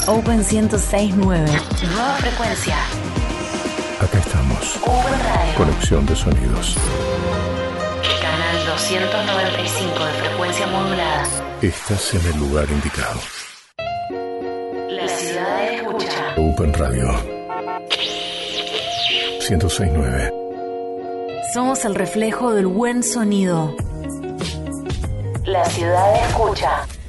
Open 106.9. Nueva frecuencia. Acá estamos. Open Radio. Conexión de sonidos. Canal 295 de frecuencia modulada. Estás en el lugar indicado. La ciudad escucha. Open Radio 106.9. Somos el reflejo del buen sonido. La ciudad escucha.